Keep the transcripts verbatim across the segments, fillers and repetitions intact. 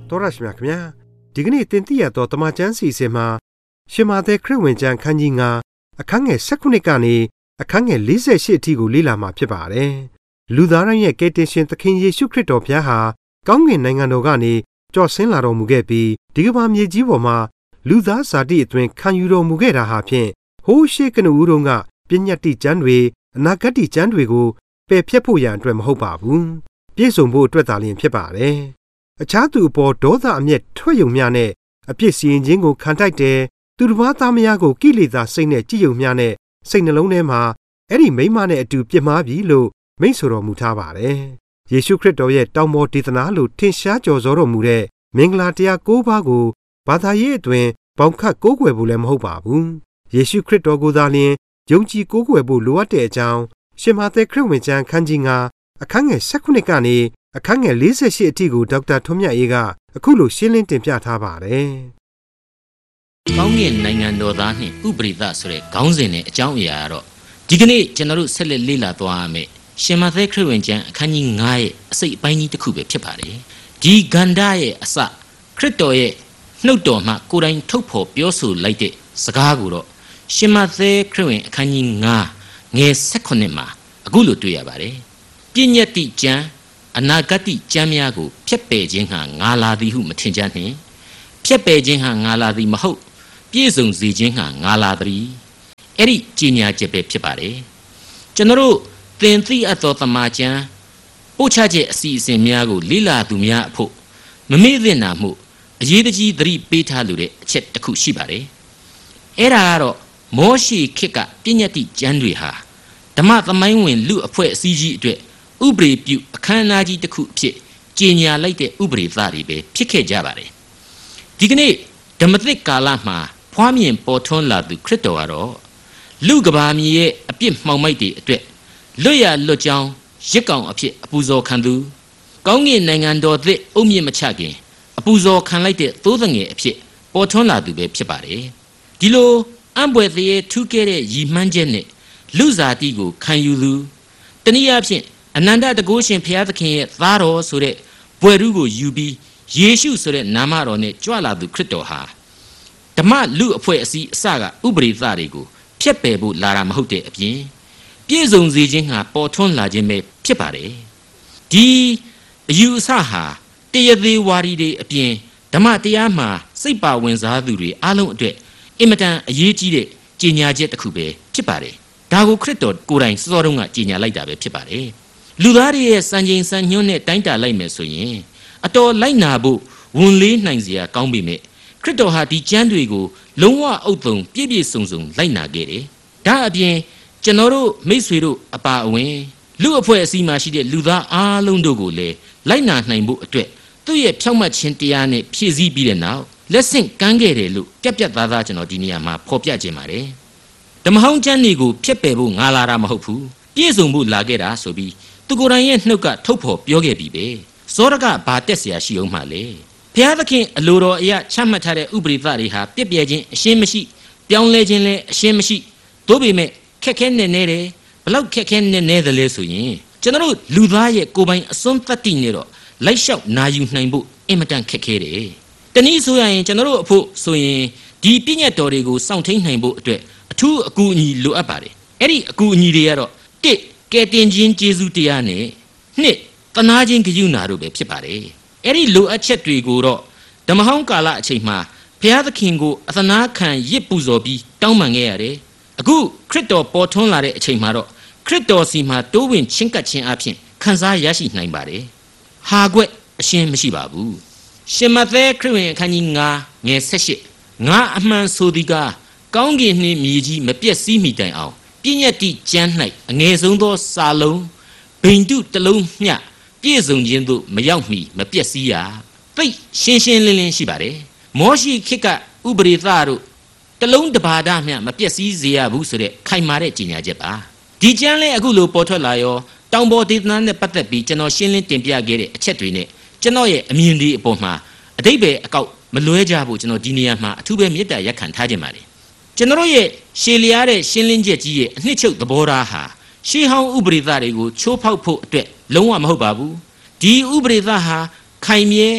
တော်ရရှိမြခင်ဗျာဒီကနေ့တင်ပြရတော့တမချန်းစီစဉ်မှာရှင်မာသဲခရစ်ဝင်ကျမ်းခန်းကြီးငါအခန်းငယ်၁၈ကနေအခန်းငယ်၄၈အထိကိုလေ့လာမှာဖြစ်ပါတယ်လူသားတိုင်းရဲ့ကယ်တင်ရှင်သခင်ယေရှုခရစ်တော်ဘုရားဟာကောင်းကင်နိုင်ငံတော်ကနေကြော်ဆင်းလာတော်မူခဲ့ပြီးဒီကမ္ဘာမြေကြီးပေါ်မှာလူသားဇာတိအသွင်ခံယူတော်မူခဲ့တာဟာဖြင့်ဟိုးရှေးကနဦးတုန်းကပညတ်တိကျမ်းတွေအနာဂတ်တိကျမ်းတွေကိုပယ်ဖျက်ဖို့ရန်အတွက်မဟုတ်ပါဘူးပြည့်စုံဖို့အတွက်သာလျှင်ဖြစ်ပါတယ်အခြားသူအပေါ်ဒေါသအမျက်ထွက်ယုံများနဲ့အပြစ်စီရင်ခြင်းကိုခံတိုက်တယ်သူတစ်ပါးသားမယားကိုကိလေသာစိတ်နဲ့ကြည်ယုံများနဲ့စိတ်နှလုံးထဲမှာအဲ့ဒီမိန်းမနဲ့အတူပြစ်မှားပြီလို့မိန့်ဆိုတော်မူထားပါတယ်ယေရှုခရစ်တော်ရဲ့တောင်ပေါ်ဒေသနာလို့ထင်ရှားကြော်စောတော်မူတဲ့မင်္ဂလာတရား၉ပါးကိုဘာသာရေးအတွင်ပေါင်ခတ်ကိုးကွယ်ဖို့လည်းမဟုတ်ပါဘူးယေရှုခရစ်တော်ကိုသာလျှင်ယုံကြည်ကိုးကွယ်ဖို့လိုအပ်တဲ့အကြောင်းရှင်မာသဲခရစ်ဝင်ကျမ်းခန်းကြီးငါအခန်းငယ်၁၈ကနေအခန်းငယ်၄၈အထိကိုဒေါက်တာထွန်းမြတ်အေးကအခုလိုရှင်းလင်းတင်ပြထားပါတယ်။ကောင်းကင်နိုင်ငံတော်သားနှင့်ဥပရိသဆိုတဲ့ခေါင်းစဉ်နဲ့အကြောင်းအရာကတော့ဒီကနေ့ကျွန်တော်တို့ဆက်လက်လေ့လာသွားရမယ့်ရှင်မာသဲခရစ်ဝင်ကျမ်းအခန်းကြီး၅ရဲ့အစိတ်အပိုင်းကြီးတစ်ခုပဲဖြစ်ပါတယ်။ဒီဂန္ဓာရဲ့အစခရစ်တော်ရဲ့နှုတ်တော်မှကိုယ်တိုင်ထုတ်ဖော်ပြောဆိုလိုက်တဲ့စကားကိုတော့ရှင်မာသဲခရစ်ဝင်အခန်းကြီး၅ငယ်၁၈မှာအခုလိုတွေ့ရပါတယ်။ပညတ်တိကျမ်းအနာဂတ်တိကျမ်းများကိုဖျက်ပယ်ခြင်းဟာငါလာသည်ဟုမထင်ကြနှင့်ဖျက်ပယ်ခြင်းဟာငါလာသည်မဟုတ်ပြည့်စုံစေခြင်းဟာငါလာသည်အဲ့ဒီကြီးညာချက်ပဲဖြစ်ပါတယ်ကျွန်တော်တို့သင်သိအပ်သောတမန်ကျမ်းပို့ချချက်အစီအစဉ်များကိုလေ့လာသူများအဖို့မမေ့သင့်တာမှုအရေးတကြီးသတိပေးထားလိုတဲ့အချက်တစ်ခုရှိပါတယ်အဲ့ဒါကတော့မောရှိခေတ်ကပညတ်တိကျမ်းတွေဟာဓမ္မသမိုင်းဝင်လူအဖွဲ့အစည်းကြီးအတွက်ဥပရိပြုအခမ်းအနားကြီးတစ်ခုအဖြစ်ကြေညာလိုက်တဲ့ဥပရိသတွေပဲဖြစ်ခဲ့ကြပါတယ်ဒီကနေ့ဓမ္မသစ်ကာလမှာဖွားမြင်ပေါ်ထွန်းလာသူခရစ်တော်ကတော့လူကဘာမြေရဲ့အပြစ်မှောင်မိုက်တွေအတွက်လွတ်ရလွတ်ကြောင်းရစ်ကောင်အဖြစ်အပူဇော်ခံသူကောင်းကင်နိုင်ငံတော်သစ်အုတ်မြင့်မချခင်အပူဇော်ခံလိုက်တဲ့သိုးသငယ်အဖြစ်ပေါ်ထွန်းလာသူပဲဖြစ်ပါတယ်ဒီလိုအံ့ဘွယ်သေးထူးခဲ့တဲ့ရည်မှန်းချက်နဲ့လူဇာတိကိုခံယူသူတနည်းအားဖြင့်အနန္တတကုရှင်ဘုရားသခင်ရဲ့သားတော်ဆိုတဲ့ဘွယ်ရုကိုယူပြီးယေရှုဆိုတဲ့နာမတော်နဲ့ကြွလာသူခရစ်တော်ဟာဓမ္မလူအဖွဲ့အစည်းအစကဥပရိသတွေကိုဖျက်ပယ်ဖို့လာတာမဟုတ်တဲ့အပြင်ပြည့်စုံစေခြင်းဟာပေါ်ထွန်းလာခြင်းပဲဖြစ်ပါတယ်ဒီအယူအဆဟာတရားသေးဝါဒီတွေအပြင်ဓမ္မတရားမှာစိတ်ပါဝင်စားသူတွေအားလုံးအတွက်အင်မတန်အရေးကြီးတဲ့ကြေညာချက်တစ်ခုပဲဖြစ်ပါတယ်ဒါကိုခရစ်တော်ကိုယ်တိုင်စောစောတုန်းကကြေညာလိုက်တာပဲဖြစ်ပါတယ်လူသားတွေရဲ့စံချိန်စံညွှန်းနဲ့တိုင်းတာလိုက်မယ်ဆိုရင်အတော်လိုက်နာဖို့ဝန်လေးနိုင်စရာကောင်းပေမဲ့ခရစ်တော်ဟာဒီကျမ်းတွေကိုလုံးဝအုပ်သုံးပြည့်ပြည့်စုံစုံလိုက်နာခဲ့တယ်။ဒါအပြင်ကျွန်တော်တို့မိတ်ဆွေတို့အပါအဝင်လူအဖွဲ့အစည်းမှာရှိတဲ့လူသားအားလုံးတို့ကိုလည်းလိုက်နာနိုင်ဖို့အတွက်သူ့ရဲ့ဖြောင့်မတ်ခြင်းတရားနဲ့ဖြည့်ဆည်းပြီးတဲ့နောက်လက်ဆင့်ကမ်းခဲ့တယ်လို့ပြတ်ပြတ်သားသားကျွန်တော်ဒီနေရာမှာဖော်ပြခြင်းပါတယ်။ဓမ္မဟောင်းကျမ်းတွေကိုဖျက်ပယ်ဖို့ငါလာတာမဟုတ်ဘူး။ပြည့်စုံဖို့လာခဲ့တာဆိုပြီးသူကိုယ်တိုင်ရဲ့နှုတ်ကထုတ်ဖော်ပြောခဲ့ပြီပဲစောရကဘာတက်เสียရှိအောင်မှလေဘုရားသခင်အလိုတော်အရာချမှတ်ထားတဲ့ဥပရိသတွေဟာပြည့်ပြည့်ချင်းအရှင်းမရှိပြောင်းလဲခြင်းလည်းအရှင်းမရှိသို့ပေမဲ့ခက်ခဲနေနေတယ်ဘလောက်ခက်ခဲနေနေတယ်လဲဆိုရင်ကျွန်တော်တို့လူသားရဲ့ကိုယ်ပိုင်အစွန်းတတ္တိနဲ့တော့လိုက်လျှောက်နာယူနိုင်ဖို့အင်မတန်ခက်ခဲတယ်တနည်းဆိုရရင်ကျွန်တော်တို့အဖို့ဆိုရင်ဒီပြည့်ညတ်တော်တွေကိုစောင့်ထိန်နိုင်ဖို့အတွက်အထူးအကူအညီလိုအပ်ပါတယ်အဲ့ဒီအကူအညီတွေကတော့တစ်ကဲတင်ခြင်းကျေးဇူးတရားနဲ့နှစ်တနာခြင်းဂရုဏာတို့ပဲဖြစ်ပါတယ်အဲ့ဒီလိုအပ်ချက်တွေကိုတော့ဓမ္မဟောင်းကာလအချိန်မှာဘုရားသခင်ကိုအသနာခံရစ်ပူဇော်ပြီးတောင်းပန်ခဲ့ရတယ်အခုခရစ်တော်ပေါ်ထွန်းလာတဲ့အချိန်မှာတော့ခရစ်တော်စီမှာတိုးဝင်ချင်းကပ်ခြင်းအပြင်ခံစားရရှိနိုင်ပါတယ်ဟာကွက်အရှင်းမရှိပါဘူးရှင်မဿဲခရစ်ဝင်အခန်းကြီး၅ငယ်၁၈ငါအမှန်ဆိုသည်ကကောင်းကင်နှင့်မြေကြီးမပြည့်စည်မိတိုင်အောင်ပြည့်ညတ်တိကျမ်း၌အငယ်ဆုံးသောစာလုံးဘိန္ဓုတစ်လုံးမျှပြည့်စုံခြင်းသို့မရောက်မီမပြည့်စည်ရသိရှင်းရှင်းလင်းလင်းရှိပါတယ်မောရှိခေတ်ကဥပရိသတို့တစ်လုံးတစ်ပါးမျှမပြည့်စည်စေရဘူးဆိုတဲ့ခိုင်မာတဲ့ကြေညာချက်ပါဒီကျမ်းလည်းအခုလိုပေါ်ထွက်လာရောတောင်ပေါ်ဒေသနာနဲ့ပတ်သက်ပြီးကျွန်တော်ရှင်းလင်းတင်ပြခဲ့တဲ့အချက်တွေနဲ့ကျွန်တော်ရဲ့အမြင်ဒီအပေါ်မှာအတိတ်ပဲအကောက်မလွဲကြဘူးကျွန်တော်ဒီနေရာမှာအထူးပဲမေတ္တာရက်ခံထားခြင်းပါတယ်ကျွန်တော်ရဲ့ရှေလျားတဲ့ရှင်းလင်းချက်ကြီးရဲ့အနှစ်ချုပ်သဘောထားဟာရှေးဟောင်းဥပရိသတွေကိုချိုးဖောက်ဖို့အတွက်လုံးဝမဟုတ်ပါဘူးဒီဥပရိသဟာခိုင်မြဲ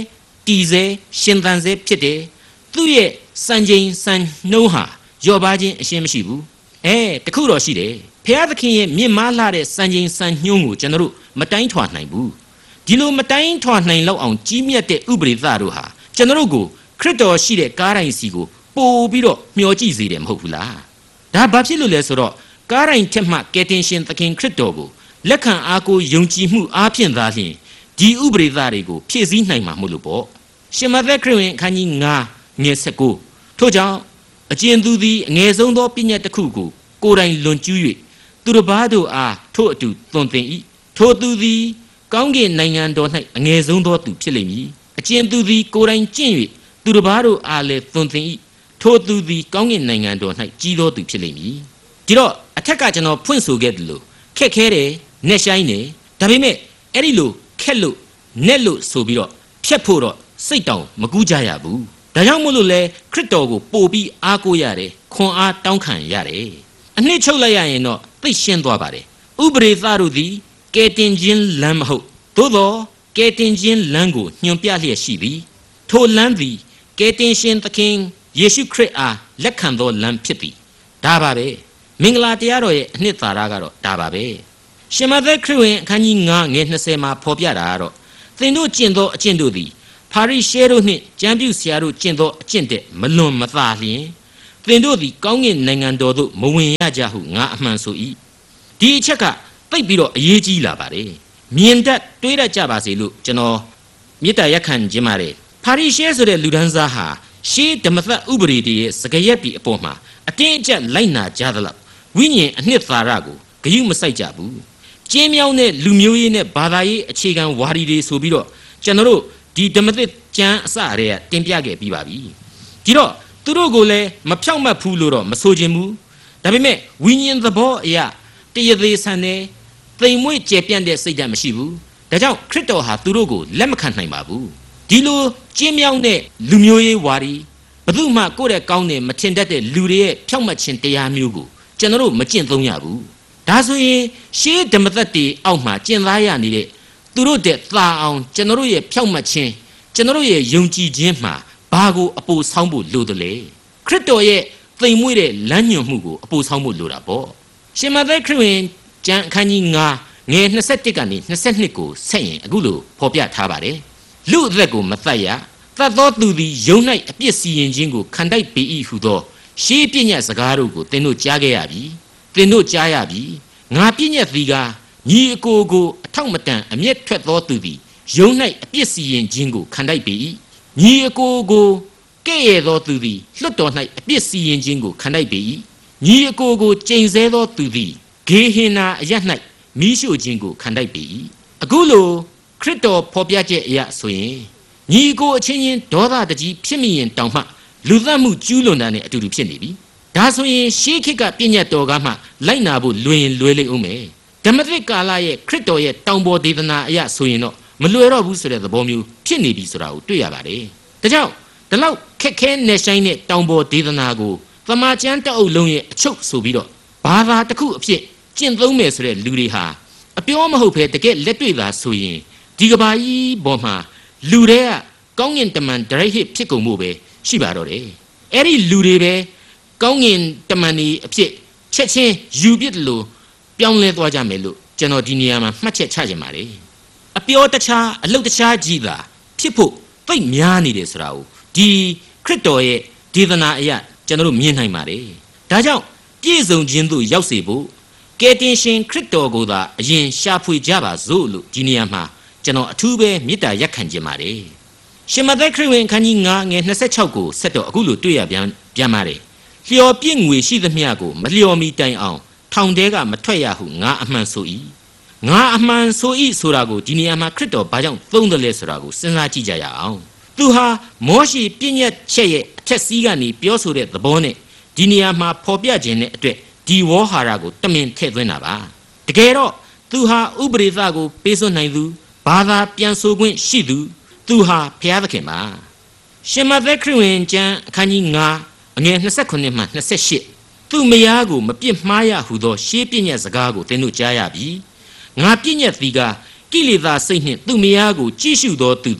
တီစဲရှင်သန်စဲဖြစ်တယ်သူ့ရဲ့စံချိန်စံနှုံးဟာရော့ပါခြင်းအရှင်းမရှိဘူးအဲတခုတော့ရှိတယ်ဖျားသခင်ရဲ့မြင့်မားလာတဲ့စံချိန်စံညွှန်းကိုကျွန်တော်တို့မတိုင်းထွာနိုင်ဘူးဒီလိုမတိုင်းထွာနိုင်လောက်အောင်ကြီးမြတ်တဲ့ဥပရိသတို့ဟာကျွန်တော်တို့ကိုခရစ်တော်ရှိတဲ့ကားတိုင်းစီကိုပို့ပြီးတော့မျှော်ကြည့်စေတယ်မဟုတ်ဘူးလားဒါဘာဖြစ်လို့လဲဆိုတော့ကားတိုင်းထက်မှကယ်တင်ရှင်သခင်ခရစ်တော်ကိုလက်ခံအားကိုယုံကြည်မှုအားဖြင့်သာလျှင်ဒီဥပရိသတွေကိုဖြည့်ဆည်းနိုင်မှာမဟုတ်လို့ပေါ့ရှင်မသက်ခရစ်ဝင်အခန်းကြီး၅ငယ်၁၉ထို့ကြောင့်အကျဉ်သူသည်အငယ်ဆုံးသောပညာတစ်ခုကိုကိုယ်တိုင်လွန်ကျူး၍သူတစ်ပါးတို့အားထို့အတူသွန်သင်၏ထိုသူသည်ကောင်းကင်နိုင်ငံတော်၌အငယ်ဆုံးသောသူဖြစ်လိမ့်မည်အကျဉ်သူသည်ကိုယ်တိုင်ကျင့်၍သူတစ်ပါးတို့အားလည်းသွန်သင်၏ထိုသူသည်ကောင်းကင်နိုင်ငံတော်၌ကြီးသောသူဖြစ်လိမ့်မည်ဒီတော့အထက်ကကျွန်တော်ဖွင့်ဆိုခဲ့တယ်လို့ခက်ခဲတယ်နဲ့ဆိုင်တယ်ဒါပေမဲ့အဲ့ဒီလိုခက်လို့နဲ့လို့ဆိုပြီးတော့ဖြတ်ဖို့တော့စိတ်တောင်မကူးကြရဘူးဒါကြောင့်မို့လို့လဲခရစ်တော်ကိုပို့ပြီးအားကိုးရတယ်ခွန်အားတောင်းခံရတယ်အနှစ်ချုပ်လိုက်ရရင်တော့သိရှင်းသွားပါတယ်ဥပရိသတို့သည်ကယ်တင်ခြင်းလမ်းမဟုတ်သို့သောကယ်တင်ခြင်းလမ်းကိုညွှန်ပြလျက်ရှိသည်ထိုလမ်းသည်ကယ်တင်ရှင်သခင်ယေရှုခရစ်အားလက်ခံသောလမ်းဖြစ်သည်ဒါပါပဲမင်္ဂလာတရားတော်ရဲ့အနှစ်သာရကတော့ဒါပါပဲရှင်မသက်ခရစ်ဝင်အခန်းကြီး၅ငယ်၂၀မှာဖော်ပြတာကတော့သင်တို့ကျင့်သောအကျင့်တို့သည်ဖာရိရှဲတို့နှင့်ကျမ်းပြုဆရာတို့ကျင့်သောအကျင့်တဲ့မလွန်မသာလျင်သင်တို့သည်ကောင်းကင်နိုင်ငံတော်သို့မဝင်ရကြဟုငါအမှန်ဆို၏ဒီအချက်ကသိပ်ပြီးတော့အရေးကြီးလာပါတယ်မြင်တတ်တွေးတတ်ကြပါစေလို့ကျွန်တော်မေတ္တာရက်ခံခြင်းပါတယ်ဖာရိရှဲဆိုတဲ့လူဒန်းစားဟာရှေးဓမ္မသတ်ဥပဒေတွေရဲ့စကားရက်တွေအပေါ်မှာအတင်းအကျပ်လိုက်နာကြသလောက်ဝိညာဉ်အနှစ်သာရကိုဂရုမစိုက်ကြဘူးကျင်းမြောင်းတဲ့လူမျိုးရေးနဲ့ဘာသာရေးအခြေခံဝါဒီတွေဆိုပြီးတော့ကျွန်တော်တို့ဒီဓမ္မသစ်ကျမ်းအစအရေကတင်ပြခဲ့ပြီးပါပြီဒီတော့သူတို့ကိုလည်းမဖြောင့်မတ်ဘူးလို့တော့မဆိုချင်ဘူးဒါပေမဲ့ဝိညာဉ်သဘောအရာတရသေးဆန်တဲ့သိမ်မွေ့ကျေပြန့်တဲ့စိတ်ဓာတ်မရှိဘူးဒါကြောင့်ခရစ်တော်ဟာသူတို့ကိုလက်မခံနိုင်ပါဘူးဒီလိုကျင်းမြောင်းတဲ့လူမျိုးရေးဝါဒီဘယ်သူမှကိုယ့်ရဲ့ကောင်းတဲ့မထင်တတ်တဲ့လူတွေရဲ့ဖြောင့်မတ်ခြင်းတရားမျိုးကိုကျွန်တော်တို့မကျင့်သုံးရဘူးဒါဆိုရင်ရှေးဓမ္မသတ်တွေအောက်မှာကျင့်သားရနေတဲ့သူတို့တဲ့သာအောင်ကျွန်တော်တို့ရဲ့ဖြောင့်မတ်ခြင်းကျွန်တော်တို့ရဲ့ယုံကြည်ခြင်းမှာဘာကိုအပိုဆောင်းဖို့လိုတယ်လဲခရစ်တော်ရဲ့သိမ်မွေ့တဲ့လမ်းညွှန်မှုကိုအပိုဆောင်းဖို့လိုတာပေါ့ရှင်မသက်ခရစ်ဝင်ကျမ်းအခန်းကြီး၅ငယ်၂၁ကနေ၂၂ကိုဆက်ရင်အခုလိုဖော်ပြထားပါတယ်လူအသက်ကိုမသတ်ရသတ်သောသူသည်ယုံ၌အပြစ်စီရင်ခြင်းကိုခံတိုက်ပေ၏ဟုသောရှေးပြည့်ညတ်စကားတို့ကိုသင်တို့ကြားခဲ့ရပြီသင်တို့ကြားရပြီငါပြည့်ညတ်သည်ကညီအကိုကိုအထောက်မတန်အမျက်ထွက်သောသူသည်ယုံ၌အပြစ်စီရင်ခြင်းကိုခံတိုက်ပေ၏ညီအကိုကိုကဲ့ရဲ့သောသူသည်လွတ်တော်၌အပြစ်စီရင်ခြင်းကိုခံတိုက်ပေ၏ညီအကိုကိုကျိန်ဆဲသောသူသည်ဂေဟင်နာအရ၌မိရှို့ခြင်းကိုခံတိုက်ပေ၏အခုလိုခရစ်တော်ဖော်ပြချက်အရဆိုရင်ညီကိုအချင်းချင်းဒေါသတကြီးဖြစ်မိရင်တောင်မှလူသတ်မှုကျူးလွန်တာနဲ့အတူတူဖြစ်နေပြီဒါဆိုရင်ရှေးခေတ်ကပြည့်ညတ်တော်ကမှလိုက်နာဖို့လွယ်ရင်လွယ်လိမ့်ဦးမယ်ဓမ္မသစ်ကာလရဲ့ခရစ်တော်ရဲ့တောင်ပေါ်ဒေသနာအရဆိုရင်တော့မလွယ်တော့ဘူးဆိုတဲ့သဘောမျိုးဖြစ်နေပြီဆိုတာကိုတွေ့ရပါတယ်ဒါကြောင့်ဒီလောက်ခက်ခဲနေဆိုင်တဲ့တောင်ပေါ်ဒေသနာကိုသမာကျမ်းတအုပ်လုံးရဲ့အချုပ်ဆိုပြီးတော့ဘာသာတစ်ခုအဖြစ်ကျင့်သုံးမယ်ဆိုတဲ့လူတွေဟာအပြောမဟုတ်ဘဲတကယ်လက်တွေ့သာဆိုရင်ဒီကဘာကြီးပေါ်မှာလူတွေကကောင်းငင်တမန်ဒရိုက်ဟစ်ဖြစ်ကုန်မှုပဲရှိပါတော့တယ်အဲ့ဒီလူတွေပဲကောင်းငင်တမန်ကြီးအဖြစ်ချက်ချင်းယူပစ်လို့ပြောင်းလဲသွားကြမယ်လို့ကျွန်တော်ဒီနေရာမှာမှတ်ချက်ချခြင်းပါတယ်အပြောတခြားအလုပ်တခြားကြီးသာဖြစ်ဖို့သိပ်များနေတယ်ဆိုတာကိုဒီခရစ်တော်ရဲ့ဒေသနာအရကျွန်တော်တို့မြင်နိုင်ပါတယ်ဒါကြောင့်ပြည့်စုံခြင်းသို့ရောက်စေဖို့ကယ်တင်ရှင်ခရစ်တော်ကိုသာအရင်ရှာဖွေကြပါစို့လို့ဒီနေရာမှာကျွန်တော်အထူးပဲမေတ္တာရက်ခံခြင်းပါတယ်ရှင်မသက်ခရစ်ဝင်အခန်းကြီး၅ငယ်၂၆ကိုဆက်တော့အခုလိုတွေ့ရပြန်ပြန်ပါတယ်လျော်ပြည့်ငွေရှိသမျှကိုမလျော်မီတိုင်အောင်ထောင်ထဲကမထွက်ရဟုငါအမှန်ဆို၏ငါအမှန်ဆို၏ဆိုတာကိုဒီနေရာမှာခရစ်တော်ဘာကြောင့်သုံးတယ်လဲဆိုတာကိုစဉ်းစားကြည့်ကြရအောင်သူဟာမောရှိပြည့်ညတ်ချက်ရဲ့အထက်စီးကနေပြောဆိုတဲ့သဘောနဲ့ဒီနေရာမှာဖော်ပြခြင်းနဲ့အတွက်ဒီဝေါဟာရကိုတမင်ထည့်သွင်းတာပါတကယ်တော့သူဟာဥပရိသကိုပေးစွန့်နိုင်သူဘာသာပြန်ဆိုခွင့်ရှိသူသူဟာဘုရားသခင်ပါရှင်မသက်ခရစ်ဝင်ကျမ်းအခန်းကြီး၅အငယ်၂၉မှ၂၈သူမယားကိုမပြစ်မှားရဟုသောရှေးပြည့်ညတ်စကားကိုသင်တို့ကြားရပြီငါပြည့်ညတ်သည်ကကိလေသာစိတ်နှင့်သူမယားကိုကြည့်ရှုသောသူသည်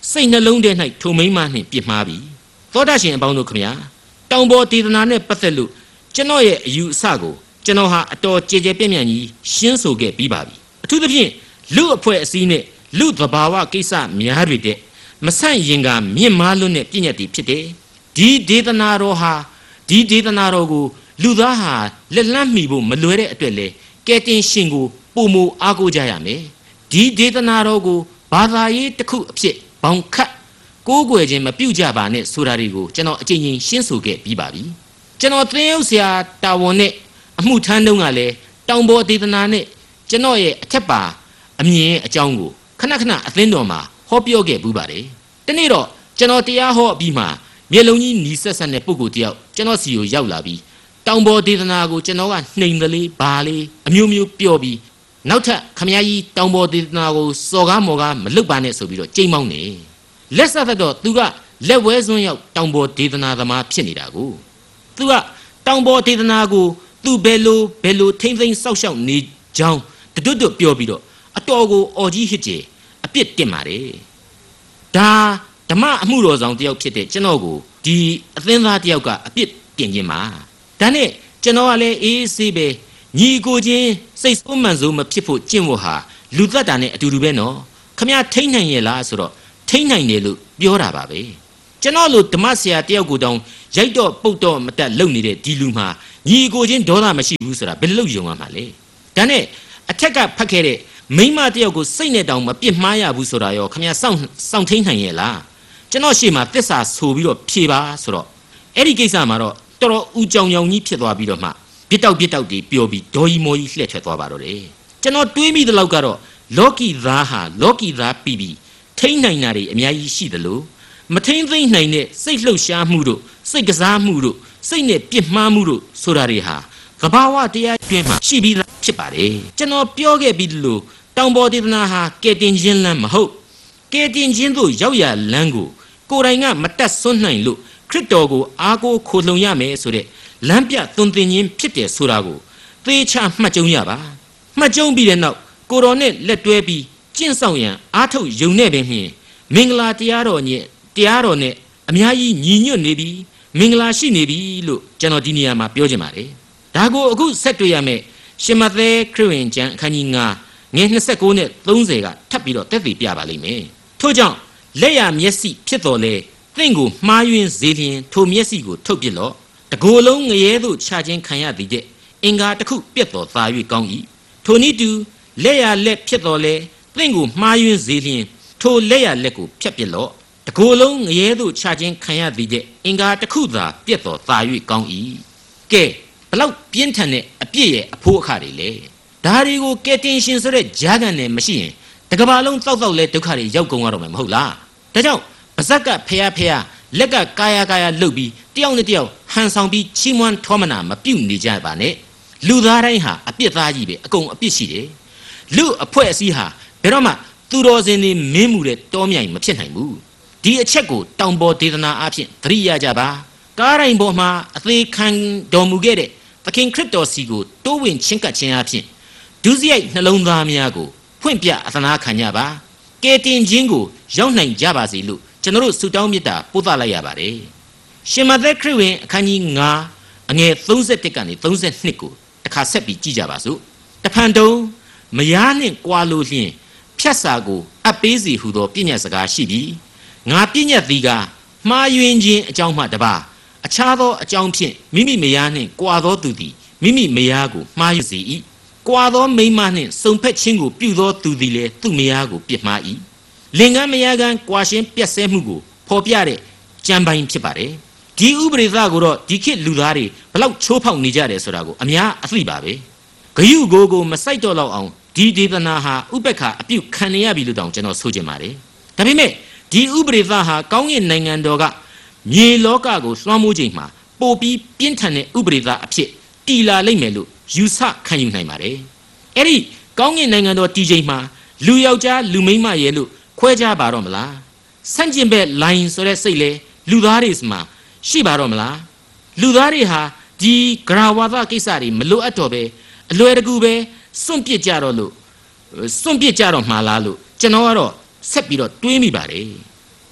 စိတ်နှလုံးထဲ၌ထိုမိန်းမနှင့်ပြစ်မှားပြီသောတာရှင်အပေါင်းတို့ခမညာတောင်ပေါ်ဒေသနာနဲ့ပတ်သက်လို့ကျွန်တော်ရဲ့အယူအဆကိုကျွန်တော်ဟာအတော်ကြည်ကြဲပြည့်မြတ်ကြီးရှင်းဆိုခဲ့ပြီးပါပြီအထူးသဖြင့်လူအဖွဲ့အစည်းနဲ့လူသဘာဝကိစ္စများတွေတဲ့မဆန့်ရင်ကမြင့်မားလွန်းတဲ့ပြည့်ညတ်တွေဖြစ်တယ်ဒီဒေသနာတော်ဟာဒီဒေသနာတော်ကိုလူသားဟာလက်လန်းမိဖို့မလွယ်တဲ့အတွက်လေကဲတင်ရှင်ကိုပုံမူအားကိုးကြရမယ်ဒီဒေသနာတော်ကိုဘာသာရေးတစ်ခုအဖြစ်ဘောင်ခတ်ကိုးကွယ်ခြင်းမပြုကြပါနဲ့ဆိုတာတွေကိုကျွန်တော်အကြိမ်ကြိမ်ရှင်းဆိုခဲ့ပြီးပါပြီကျွန်တော်သင်ရုပ်ဆရာတာဝန်နဲ့အမှုထမ်းတုန်းကလည်းတောင်ပေါ်ဒေသနာနဲ့ကျွန်တော်ရဲ့အထက်ပါအမြင်အကြောင်းကိုခဏခဏအသင်းတော်မှာဟောပြောခဲ့ပူးပါတယ်တနေ့တော့ကျွန်တော်တရားဟောအပြီးမှာမြေလုံးကြီးနီးဆက်ဆက်တဲ့ပုဂ္ဂိုလ်တယောက်ကျွန်တော်စီကိုရောက်လာပြီးတောင်ပေါ်ဒေသနာကိုကျွန်တော်ကနှိမ်ကလေးဘာလေးအမျိုးမျိုးပြောပြီးနောက်ထပ်ခမကြီးတောင်ပေါ်ဒေသနာကိုစော်ကားမော်ကားမလုပ်ပါနဲ့ဆိုပြီးတော့ကြိမ်မောင်းနေလက်ဆက်သက်တော့သူကလက်ဝဲစွန်းရောက်တောင်ပေါ်ဒေသနာသမားဖြစ်နေတာကိုသူကတောင်ပေါ်ဒေသနာကိုသူဘယ်လိုဘယ်လိုထိမ့်သိမ်းစောက်ရှောက်နေကြောင်းတွတ်တွတ်ပြောပြီးတော့အတော်ကိုအော်ကြီးဟစ်ကြအပြစ်တင်ပါတယ်ဒါဓမ္မအမှုတော်ဆောင်တယောက်ဖြစ်တဲ့ကျွန်တော်ကိုဒီအသင်းသားတယောက်ကအပြစ်တင်ခြင်းပါဒါနဲ့ကျွန်တော်ကလည်းအေးဆေးပဲညီကိုချင်းစိတ်ဆိုးမှန်ဆိုးမဖြစ်ဖို့ကျင့်ဖို့ဟာလူသက်တာနဲ့အတူတူပဲနော်ခမရထိန်းနိုင်ရဲ့လားဆိုတော့ထိန်းနိုင်တယ်လို့ပြောတာပါပဲကျွန်တော်လိုဓမ္မဆရာတယောက်ကိုတောင်ရိုက်တော့ပုတ်တော့မတက်လုံနေတဲ့ဒီလူမှာညီကိုချင်းဒေါသမရှိဘူးဆိုတာဘယ်လိုယုံရမှာလဲဒါနဲ့အထက်ကဖတ်ခဲ့တဲ့မိန်းမတယောက်ကိုစိတ်နဲ့တောင်မပြစ်မှားရဘူးဆိုတာရောခမရစောင့်စောင့်ထိန်းနိုင်ရဲ့လားကျွန်တော်ရှေ့မှာသစ္စာဆိုပြီးတော့ဖြေပါဆိုတော့အဲ့ဒီကိစ္စမှာတော့တော်တော်ဦးကြောင်ကြောင်ကြီးဖြစ်သွားပြီးတော့မှပြစ်တောက်ပြစ်တောက်တွေပြောပြီးဒေါ်ကြီးမော်ကြီးလှည့်ထွက်သွားပါတော့တယ်ကျွန်တော်တွေးမိသလောက်ကတော့လောကီသားဟာလောကီသားပြီးပြီးထိန်းနိုင်တာတွေအများကြီးရှိသလိုမထိန်းသိမ်းနိုင်တဲ့စိတ်လှုပ်ရှားမှုတို့စိတ်ကစားမှုတို့စိတ်နဲ့ပြစ်မှားမှုတို့ဆိုတာတွေဟာကဘာဝတရားတွင်မှာရှိပြီးသားဖြစ်ပါတယ်ကျွန်တော်ပြောခဲ့ပြီးလို့တောင်ပေါ်ဒေသနာဟာကဲတင်ခြင်းလမ်းမဟုတ်ကဲတင်ခြင်းတို့ရောက်ရလမ်းကိုကိုယ်တိုင်ကမတက်ဆွမ်းနိုင်လို့ခရစ်တော်ကိုအားကိုးခိုလှုံရမယ်ဆိုတဲ့လမ်းပြသွန်သင်ခြင်းဖြစ်တယ်ဆိုတာကိုသေချာမှတ်ကြုံရပါမှတ်ကြုံပြီးတဲ့နောက်ကိုတော်နဲ့လက်တွဲပြီးကျင့်ဆောင်ရန်အားထုတ်ယုံနဲ့ပင်ဖြင့်မင်္ဂလာတရားတော်ညတရားတော်နဲ့အများကြီးညီညွတ်နေပြီမင်္ဂလာရှိနေပြီလို့ကျွန်တော်ဒီနေရာမှာပြောချင်ပါတယ်ဒါကိုအခုဆက်တွေ့ရမယ်ရှင်မဿဲခရစ်ဝင်ကျမ်းအခန်းကြီး၅ငယ်၂၉နဲ့၃၀ကထပ်ပြီးတော့တက်တည်ပြပါလိမ့်မယ်ထို့ကြောင့်လက်ရမျက်စိဖြစ်တော်လဲသင်ကိုမှားယွင်းစေလျင်ထိုမျက်စိကိုထုတ်ပစ်လော့တကိုယ်လုံးငရဲသို့ခြာခြင်းခံရသည်တဲ့အင်္ဂါတစ်ခုပြတ်တော်သာ၍ကောင်း၏ထိုနည်းတူလက်ရလက်ဖြစ်တော်လဲသင်ကိုမှားယွင်းစေလျင်ထိုလက်ရလက်ကိုဖြတ်ပစ်လော့တကိုယ်လုံးငရဲသို့ခြာခြင်းခံရသည်တဲ့အင်္ဂါတစ်ခုသာပြတ်တော်သာ၍ကောင်း၏ကဲဘလောက်ပြင်းထန်တဲ့အပြစ်ရဲ့အဖို့အခါတွေလဲဒါတွေကိုကဲတင်ရှင်ဆိုတဲ့ဂျာကန်နဲ့မရှိရင်တကဘာလုံးတောက်တောက်လဲဒုက္ခတွေရောက်ကုန်ရတော့မယ်မဟုတ်လားဒါကြောင့်ပါဇက်ကဖျားဖျားလက်ကကာယကာယလှုပ်ပြီးတယောက်နဲ့တယောက်ဟန်ဆောင်ပြီးချီးမွမ်းထောမနာမပြုတ်နေကြပါနဲ့လူသားတိုင်းဟာအပြစ်သားကြီးပဲအကုန်အပြစ်ရှိတယ်လူအဖွဲ့အစည်းဟာဘယ်တော့မှသူတော်စင်တွေမင်းမှုတဲ့တောမြိုင်မဖြစ်နိုင်ဘူးဒီအချက်ကိုတောင်ပေါ်ဒေသနာအဖြစ်သတိရကြပါကားတိုင်းပေါ်မှာအသေးခံတော်မူခဲ့တဲ့သခင်ခရစ်တော်စီကိုတိုးဝင်ချင်းကပ်ခြင်းအဖြစ်ဒုစရိုက်နှလုံးသားများကိုဖွင့်ပြအသနာခံကြပါကဲတင်ခြင်းကိုရောက်နိုင်ကြပါစေလို့ကျွန်တော်တို့ဆုတောင်းမေတ္တာပို့သလိုက်ရပါတယ်ရှင်မဿဲခရစ်ဝင်အခန်းကြီး၅အငယ်၃၁ကနေ၃၂ကိုတစ်ခါဆက်ပြီးကြည့်ကြပါစို့တဖန်တုံမယားနှင့်ကြွာလို့လျင်ဖြတ်စာကိုအပ်ပေးစီဟူသောပြည့်ညတ်စကားရှိပြီးငါပြည့်ညတ်သည်ကမှားယွင်းခြင်းအကြောင်းမှတပါအခြားသောအကြောင်းဖြင့်မိမိမယားနှင့်ကြွာသောသူသည်မိမိမယားကိုမှားယွင်းစေ၏ကြွာသောမိန်းမနှင့်စုံဖက်ခြင်းကိုပြုသောသူသည်လည်းသူ့မယားကိုပြစ်မှား၏လင်ကန်းမယားကန်းကြွာရှင်းပြက်ဆဲမှုကိုဖော်ပြတဲ့ကြံပိုင်ဖြစ်ပါတယ်ဒီဥပဒေသားကိုတော့ဒီခေတ်လူသားတွေဘလောက်ချိုးဖောက်နေကြတယ်ဆိုတာကိုအများအသိပါပဲဂယုကိုကိုမစိုက်တော့လောက်အောင်ဒီဒေသနာဟာဥပက္ခအပြုတ်ခံနေရပြီလို့တောင်ကျွန်တော်ဆိုချင်ပါတယ်ဒါပေမဲ့ဒီဥပဒေသားဟာကောင်းကင်နိုင်ငံတော်ကမြေလောကကိုလွှမ်းမိုးချိန်မှာပိုပြီးပြင်းထန်တဲ့ဥပဒေသားအဖြစ်တည်လာလိမ့်မယ်လို့ယူဆခံယူနိုင်ပါတယ်အဲ့ဒီကောင်းကင်နိုင်ငံတော်တည်ချိန်မှာလူယောက်ျားလူမိန်းမရဲ့လို့ခွဲခြားပါတော့မလားဆန့်ကျင်ဘက်လိုင်းဆိုတဲ့စိတ်လေလူသားတွေမှာရှိပါတော့မလားလူသားတွေဟာဒီဂရဝါဒကိစ္စတွေမလိုအပ်တော့ပဲအလွယ်တကူပဲစွန့်ပစ်ကြတော့လို့စွန့်ပစ်ကြတော့မှာလားလို့ကျွန်တော်ကတော့ဆက်ပြီးတော့တွေးမိပါတယ်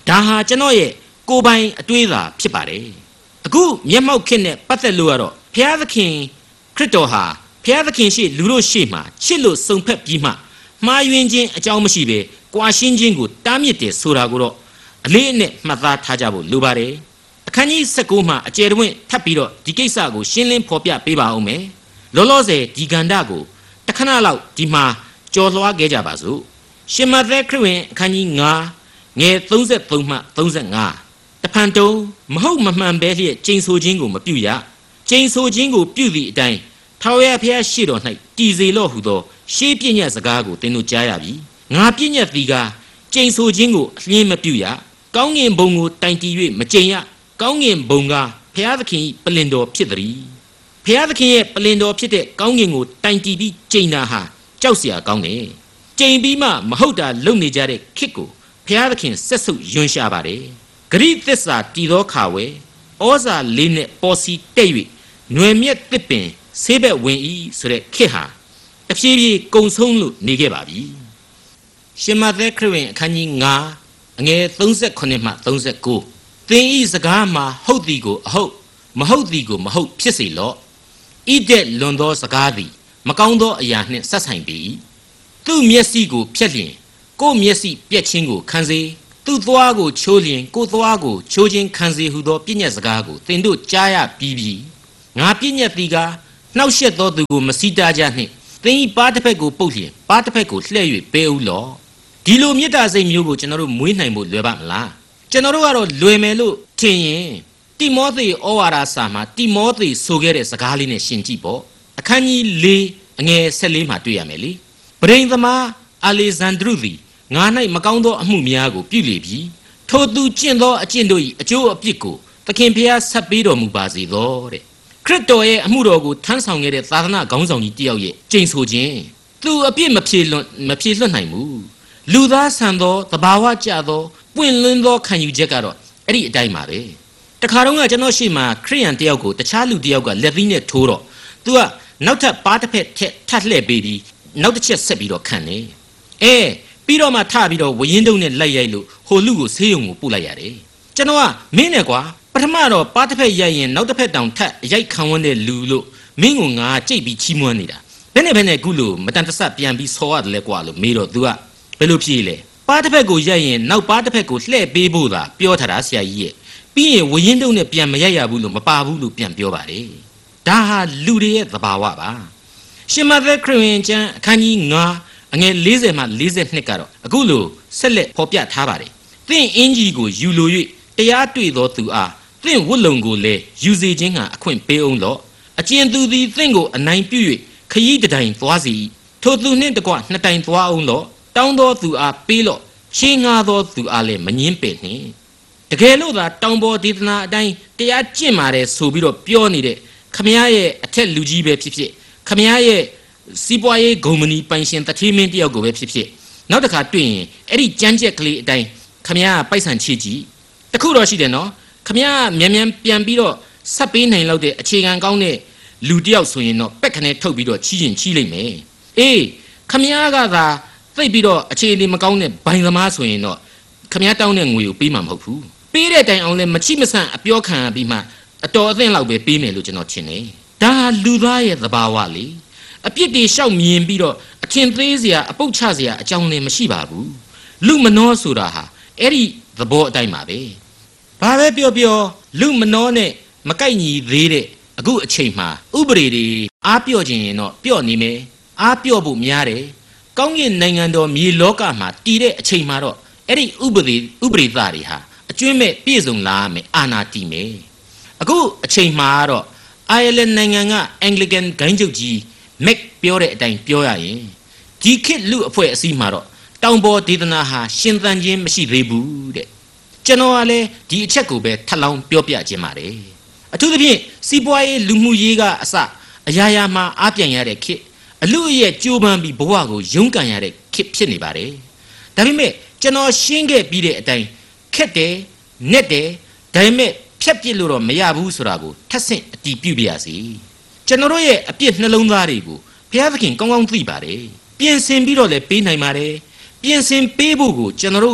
ဒါဟာကျွန်တော်ရဲ့ကိုယ်ပိုင်အတွေးသာဖြစ်ပါတယ်အခုမျက်မှောက်ခေတ်နဲ့ပတ်သက်လို့ကတော့ဘုရားသခင်ခရစ်တော်ဟာဘုရားသခင်ရှိလူတို့ရှိမှချစ်လို့စုံဖက်ပြီးမှမှားယွင်းခြင်းအကြောင်းမရှိပဲကွာရှင်းခြင်းကိုတားမြစ်တယ်ဆိုတာကိုတော့အလေးအနက်မှတ်သားထားကြဖို့လိုပါတယ်အခန်းကြီး၁၉မှာအကျယ်တွင်ထပ်ပြီးတော့ဒီကိစ္စကိုရှင်းလင်းဖော်ပြပေးပါအောင်မယ်လောလောဆယ်ဒီကန္တကိုတခဏလောက်ဒီမှာကြော်လွှားခဲ့ကြပါစို့ရှင်မသက်ခရစ်ဝင်အခန်းကြီး၅ငယ်၃၃မှ၃၅တဖန်တုံးမဟုတ်မမှန်ပဲလျက်ကျိန်ဆိုခြင်းကိုမပြုရကျိန်ဆိုခြင်းကိုပြုသည့်အတိုင်းထာဝရဘုရားရှိတော်၌တည်စေလော့ဟုသောရှေးပြည့်ညတ်စကားကိုသင်တို့ကြားရပြီငါပြည့်ညတ်သည်ကကျိန်ဆိုခြင်းကိုအလျင်းမပြုရကောင်းငင်ဘုံကိုတိုင်တည်၍မကျိန်ရကောင်းငင်ဘုံကဘုရားသခင်၏ပလင်တော်ဖြစ်သည်ဘုရားသခင်ရဲ့ပလင်တော်ဖြစ်တဲ့ကောင်းငင်ကိုတိုင်တည်ပြီးကျိန်တာဟာကြောက်เสียကောင်းတယ်ကျိန်ပြီးမှမဟုတ်တာလုပ်နေကြတဲ့ခစ်ကိုဘုရားသခင်ဆက်ဆုပ်ယွန်းရှာပါတယ်ဂရိသစ္စာတည်သောခါဝဲဩဇာလေးနဲ့ပေါ်စီတဲ့၍ຫນွယ်မြက်တစ်ပင်ဆေးဘက်ဝင်ဤဆိုတဲ့ခစ်ဟာတဖြည်းဖြည်းကုံဆုံးလို့နေခဲ့ပါပြီရှင်မသက်ခရစ်ဝင်အခန်းကြီး၅အငယ်၃၈မှ၃၉သင်ဤစကားမှာဟုတ်သည်ကိုအဟုတ်မဟုတ်သည်ကိုမဟုတ်ဖြစ်စေလော့ဤတဲ့လွန်သောစကားသည်မကောင်းသောအရာနှင့်ဆက်ဆိုင်ပေ၏သူ့မျက်စိကိုဖျက်လျင်ကိုယ်မျက်စိပြက်ခြင်းကိုခံစေသူ့သွားကိုချိုးလျင်ကိုယ်သွားကိုချိုးခြင်းခံစေဟုသောပြည့်ညတ်စကားကိုသင်တို့ကြားရပြီးပြီငါပြည့်ညတ်သည်ကနှောက်ယှက်သောသူကိုမစီတားကြနှင့်သင်ဤပါးတစ်ဖက်ကိုပုတ်လျင်ပါးတစ်ဖက်ကိုလှဲ့၍ပေးဦးလော့ဒီလိုမေတ္တာစိတ်မျိုးကိုကျွန်တော်တို့မွေးနိုင်ဖို့လွယ်ပါမလားကျွန်တော်တို့ကတော့လွယ်မယ်လို့ထင်ရင်တိမောသေဩဝါဒစာမှာတိမောသေဆိုခဲ့တဲ့စကားလေးနဲ့ရှင်းကြည့်ပေါ့အခန်းကြီး၄အငယ်၁၄မှာတွေ့ရမယ်လေပရိသမာအာလေဇန်ဒရုသည်ငါ၌မကောင်းသောအမှုများကိုပြုလေပြီထိုသူကျင့်သောအကျင့်တို့၏အကျိုးအပြစ်ကိုသခင်ဖျားဆက်ပေးတော်မူပါစေသောတဲ့ခရစ်တော်ရဲ့အမှုတော်ကိုထမ်းဆောင်ခဲ့တဲ့သာသနာခေါင်းဆောင်ကြီးတယောက်ရဲ့ကျင့်ဆိုခြင်းသူအပြစ်မဖြေလွတ်မဖြေလွတ်နိုင်ဘူးလူသားဆန်သောသဘာဝကျသောပွင့်လင်းသောခံယူချက်ကတော့အဲ့ဒီအတိုင်းပါပဲတခါတော့ကကျွန်တော်ရှိမှခရိယန်တယောက်ကိုတခြားလူတယောက်ကလက်သီးနဲ့ထိုးတော့သူကနောက်ထပ်ပါးတစ်ဖက်ထက်ထပ်လှည့်ပေးပြီးနောက်တစ်ချက်ဆက်ပြီးတော့ခံတယ်အဲပြီးတော့မှထပြီးတော့ဝရင်တုံနဲ့လိုက်ရိုက်လို့ဟိုလူကိုဆေးရုံကိုပို့လိုက်ရတယ်ကျွန်တော်ကမင်းနဲ့ကွာပထမတော့ပါးတစ်ဖက်ရိုက်ရင်နောက်တစ်ဖက်တောင်ထပ်ရိုက်ခံဝန်းတဲ့လူလို့မင်းကငါကြိတ်ပြီးချီးမွမ်းနေတာဘယ်နဲ့ဘယ်နဲ့ခုလို့မတန်တဆပြန်ပြီးဆော်ရတယ်လဲကွာလို့မေးတော့သူကဘယ်လိုဖြေလဲပါးတစ်ဖက်ကိုရိုက်ရင်နောက်ပါးတစ်ဖက်ကိုလှည့်ပေးဖို့သာပြောထားတာဆရာကြီးရဲ့ပြီးရင်ဝရင်တုံနဲ့ပြန်မရိုက်ရဘူးလို့မပါဘူးလို့ပြန်ပြောပါတယ်ဒါဟာလူတွေရဲ့သဘာဝပါရှင်မသက်ခရစ်ဝင်ကျမ်းအခန်းကြီး၅အငယ်၄၀မှ၄၂ကတော့အခုလိုဆက်လက်ဖော်ပြထားပါတယ်သင်အင်ကြီးကိုယူလို၍တရားတွေ့သောသူအားသင်ဝတ်လုံကိုလည်းယူစေခြင်းဟာအခွင့်ပေးအောင်လော့အကျဉ်သူသည်သင်ကိုအနိုင်ပြု၍ခရီးတိုင်သွားစီထိုသူနှင့်တကွနှစ်တိုင်သွားအောင်လော့တောင်းသောသူအားပေးလော့ချင်းငါသောသူအားလည်းမငင်းပယ်နှင့်တကယ်လို့သာတောင်ပေါ်ဒေသနာအတိုင်းတရားကျင့်ပါတယ်ဆိုပြီးတော့ပြောနေတဲ့ခမည်းရဲ့အထက်လူကြီးပဲဖြစ်ဖြစ်ခမည်းရဲ့စီးပွားရေးဂုဏ်မဏီပိုင်ရှင်တတိမင်းတယောက်ကိုပဲဖြစ်ဖြစ်နောက်တစ်ခါတွေ့ရင်အဲ့ဒီကြမ်းကြက်ကလေးအတိုင်းခမည်းကပိုက်ဆံချေကြည့်တခုတော့ရှိတယ်နော်ခမည်းကမြန်မြန်ပြန်ပြီးတော့ဆက်ပေးနိုင်လောက်တဲ့အခြေခံကောင်းတဲ့လူတယောက်ဆိုရင်တော့ပက်ခနဲ့ထုတ်ပြီးတော့ချီးရင်ချီးလိုက်မယ်အေးခမည်းကသာသိပြီးတော့အခြေအနေမကောင်းတဲ့ဘိုင်သမားဆိုရင်တော့ခမည်းတောင်းတဲ့ငွေကိုပေးမှာမဟုတ်ဘူးပေးတဲ့တိုင်အောင်လဲမချိမဆန့်အပြောခံပြီးမှအတော်အသင့်လောက်ပဲပေးမယ်လို့ကျွန်တော်ထင်တယ်ဒါလူသားရဲ့သဘာဝလေအပြစ်တွေရှောက်မြင်ပြီးတော့အထင်သေးစရာအပုတ်ချစရာအကြောင်းလည်းမရှိပါဘူးလူမနှောဆိုတာဟာအဲ့ဒီသဘောအတိုင်းပါပဲဘာပဲပြောပြောလူမနှောနဲ့မကိုက်ညီသေးတဲ့အခုအချိန်မှာဥပဒေတွေအားပြော့ခြင်းရင်တော့ပြော့နေမယ်အားပြော့ဖို့များတယ်ကောင်းကင်နိုင်ငံတော်မြေလောကမှာတည်တဲ့အချိန်မှာတော့အဲ့ဒီဥပဒေဥပဒေသားတွေဟာအကျွင့်မဲ့ပြည့်စုံလာမယ်အာနာတည်မယ်အခုအချိန်မှာတော့အိုင်ယာလန်နိုင်ငံကအင်္ဂလိကန်ဂိုင်းချုပ်ကြီးမက်ပြောတဲ့အတိုင်းပြောရရင်ဒီခေတ်လူအဖွဲ့အစည်းမှာတော့တောင်ပေါ်ဒေသနာဟာရှင်သန်ခြင်းမရှိသေးဘူးတဲ့ကျွန်တော်ကလည်းဒီအချက်ကိုပဲထပ်လောင်းပြောပြခြင်းပါတယ်အထူးသဖြင့်စီးပွားရေးလူမှုရေးကအစအရာရာမှာအားပြန်ရတဲ့ခေတ်အလူရဲ့ကြိုးပမ်းပြီးဘဝကိုရုန်းကန်ရတဲ့ခေတ်ဖြစ်နေပါတယ်ဒါပေမဲ့ကျွန်တော်ရှင်းခဲ့ပြီးတဲ့အတိုင်းခက်တယ်နဲ့တယ်ဒါပေမဲ့ဖြတ်ပြစ်လို့တော့မရဘူးဆိုတာကိုထပ်ဆင့်အတီးပြုပြရစီကျွန်တော်တို့ရဲ့အပြစ်နှလုံးသားတွေကိုဘုရားသခင်ကောင်းကောင်းသိပါတယ်ပြင်ဆင်ပြီးတော့လည်းပေးနိုင်ပါတယ်ပြင်ဆင်ပေးဖို့ကိုကျွန်တော်တို့က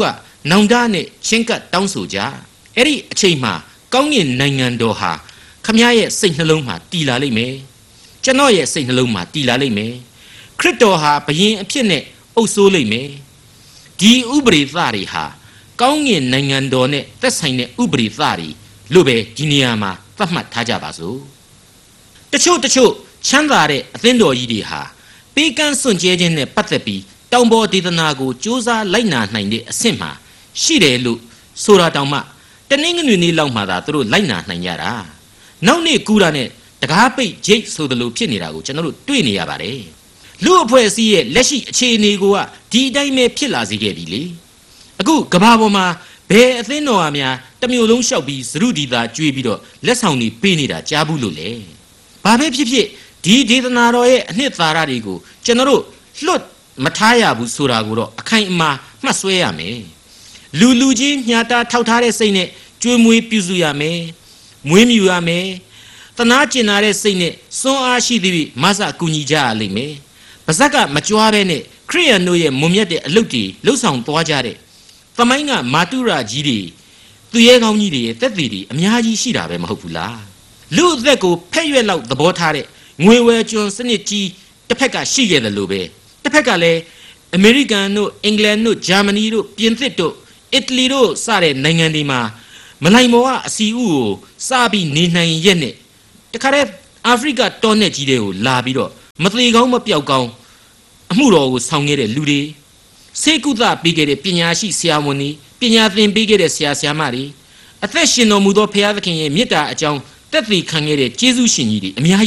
နောင်တနဲ့ချင်းကပ်တောင်းဆိုကြအဲ့ဒီအချိန်မှာကောင်းကင်နိုင်ငံတော်ဟာခမည်းရဲ့စိတ်နှလုံးမှာတည်လာလိမ့်မယ်ကျွန်တော်ရဲ့စိတ်နှလုံးမှာတည်လာလိမ့်မယ်ခရစ်တော်ဟာဘုရင်အဖြစ်နဲ့အုပ်စိုးလိမ့်မယ်ဒီဥပရိသတွေဟာကောင်းကင်နိုင်ငံတော်နဲ့သက်ဆိုင်တဲ့ဥပရိသတွေလို့ပဲဒီနေရာမှာသတ်မှတ်ထားကြပါစို့တချို့တချို့ချမ်းသာတဲ့အသင်းတော်ကြီးတွေဟာပေးကမ်းစွန့်ကြဲခြင်းနဲ့ပတ်သက်ပြီးတောင်ပေါ်ဒေသနာကိုစ조사လိုက်နာနိုင်တဲ့အဆင့်မှာရှိတယ်လို့ဆိုတာတောင်မှတနင်္ဂနွေနေ့လောက်မှသာသူတို့လိုက်နာနိုင်ကြတာနောက်နေ့ကူတာနဲ့တကားပိတ်ဂျိတ်ဆိုသလိုဖြစ်နေတာကိုကျွန်တော်တို့တွေ့နေရပါတယ်လူအဖွဲ့အစည်းရဲ့လက်ရှိအခြေအနေကိုကဒီအတိုင်းပဲဖြစ်လာစေခဲ့ပြီလေအခုကဘာပေါ်မှာဘယ်အသင်းတော်အများတစ်မျိုးလုံးလျှောက်ပြီးဇရုဒီသာကျွေးပြီးတော့လက်ဆောင်တွေပေးနေတာကြားဘူးလို့လေဘာပဲဖြစ်ဖြစ်ဒီဒေသနာတော်ရဲ့အနှစ်သာရတွေကိုကျွန်တော်တို့လွတ်မထားရဘူးဆိုတာကိုတော့အခိုင်အမာမှတ်ဆွဲရမယ်လူလူချင်းညှာတာထောက်ထားတဲ့စိတ်နဲ့ကြွေးမွေးပြုစုရမယ်မွေးမြူရမယ်သနာကျင်နာတဲ့စိတ်နဲ့စွမ်းအားရှိသည်မဆအကူညီကြရလိမ့်မယ်ပါဇက်ကမကြွားပဲနဲ့ခရိယန်တို့ရဲ့မွန်မြတ်တဲ့အလုပ်တွေလှုပ်ဆောင်သွားကြတဲ့သမိုင်းကမာတုရာကြီးတွေသူရဲကောင်းကြီးတွေရဲ့တက်သေးတွေအများကြီးရှိတာပဲမဟုတ်ဘူးလားလူအသက်ကိုဖက်ရွက်လောက်သဘောထားတဲ့ငွေဝယ်ကျွန်းစနစ်ကြီးတစ်ဖက်ကရှိခဲ့တယ်လို့ပဲတစ်ဖက်ကလည်းအမေရိကန်တို့အင်္ဂလန်တို့ဂျာမနီတို့ပြင်သစ်တို့အီတလီတို့စတဲ့နိုင်ငံတွေမှာမလိုက်မောကအစီအုကိုစပြီးနေနိုင်ရက်နဲ့တခါတည်းအာဖရိကတောနယ်ကြီးတွေကိုလာပြီးတော့မသေးကောင်းမပြောက်ကောင်းအမှုတော်ကိုဆောင်ခဲ့တဲ့လူတွေစေကုသပေးခဲ့တဲ့ပညာရှိဆရာဝန်တွေပညာသင်ပေးခဲ့တဲ့ဆရာဆရာမတွေအသက်ရှင်တော်မူသောဘုရားသခင်ရဲ့မေတ္တာအကြောင်းတက်သိခံခဲ့တဲ့ကျေးဇူးရှင်ကြီးတွေအများ